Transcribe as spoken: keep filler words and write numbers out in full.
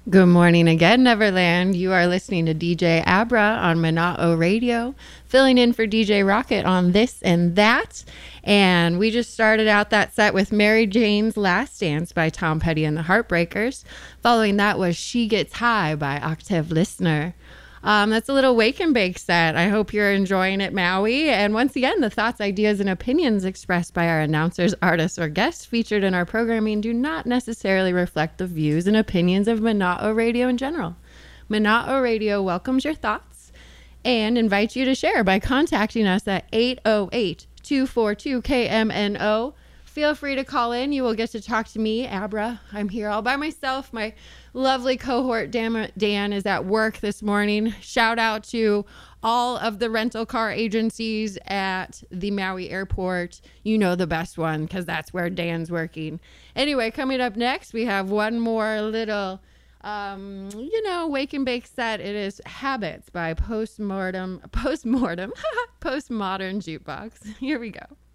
Good morning again, Neverland. You are listening to D J Abra on Mana'o Radio, filling in for D J Rocket on This and That. And we just started out that set with Mary Jane's Last Dance by Tom Petty and the Heartbreakers. Following that was She Gets High by Octave Listener. Um, that's a little wake and bake set. I hope you're enjoying it, Maui. And once again, the thoughts, ideas, and opinions expressed by our announcers, artists, or guests featured in our programming do not necessarily reflect the views and opinions of Mana'o Radio in general. Mana'o Radio welcomes your thoughts and invites you to share by contacting us at eight oh eight, two four two, K M N O. Feel free to call in. You will get to talk to me, Abra. I'm here all by myself. My lovely cohort, Dan, Dan, is at work this morning. Shout out to all of the rental car agencies at the Maui airport. You know the best one because that's where Dan's working. Anyway, coming up next, we have one more little, um, you know, wake and bake set. It is Habits by Postmortem, Postmortem, Postmodern Jukebox. Here we go.